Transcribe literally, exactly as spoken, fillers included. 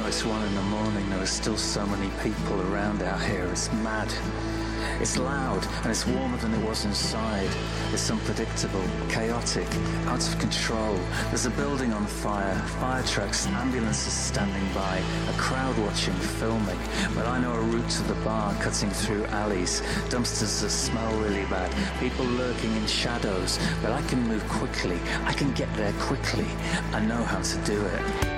though it's one in the morning, there are still so many people around out here. It's mad. It's loud, and it's warmer than it was inside. It's unpredictable, chaotic, out of control. There's a building on fire, fire trucks, ambulances standing by, a crowd watching, filming. But I know a route to the bar cutting through alleys, dumpsters that smell really bad, people lurking in shadows. But I can move quickly, I can get there quickly. I know how to do it.